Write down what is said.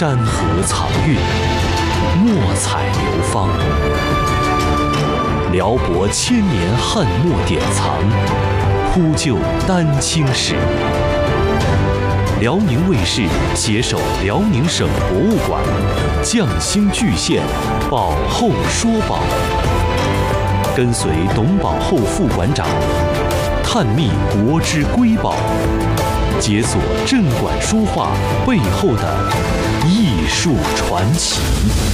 山河藏韵，墨彩流芳。辽博千年汉墨典藏，铺就丹青史。辽宁卫视携手辽宁省博物馆，匠心巨献，保后说宝。跟随董保后副馆长，探秘国之瑰宝，解锁镇馆书画背后的艺术传奇。